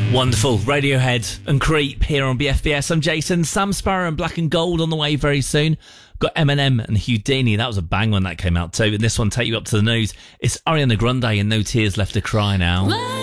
Wonderful. Radiohead and Creep here on BFBS. I'm Jason. Sam Sparrow and Black and Gold on the way very soon. Got Eminem and Houdini. That was a bang when that came out too. And this one, Take You Up to the News. It's Ariana Grande and No Tears Left to Cry now.